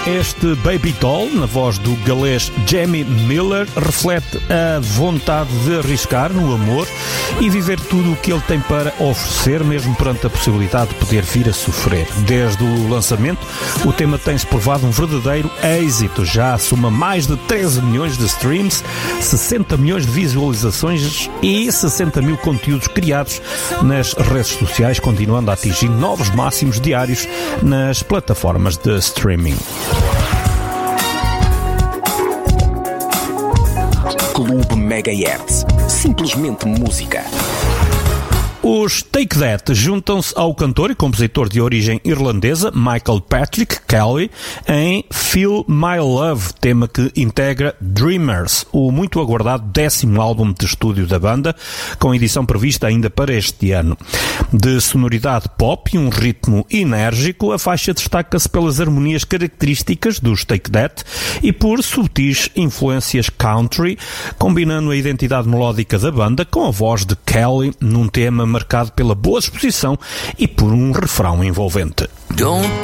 Este Baby Doll, na voz do galês Jamie Miller, reflete a vontade de arriscar no amor e viver tudo o que ele tem para oferecer, mesmo perante a possibilidade de poder vir a sofrer. Desde o lançamento, o tema tem-se provado um verdadeiro êxito. Já soma mais de 13 milhões de streams, 60 milhões de visualizações e 60 mil conteúdos criados nas redes sociais, continuando a atingir novos máximos diários nas plataformas de streaming. Clube Megahertz. Simplesmente música. Os Take That juntam-se ao cantor e compositor de origem irlandesa Michael Patrick Kelly em Feel My Love, tema que integra Dreamers, o muito aguardado 10º álbum de estúdio da banda, com edição prevista ainda para este ano. De sonoridade pop e um ritmo enérgico, a faixa destaca-se pelas harmonias características dos Take That e por subtis influências country, combinando a identidade melódica da banda com a voz de Kelly num tema marcado pela boa exposição e por um refrão envolvente. Don't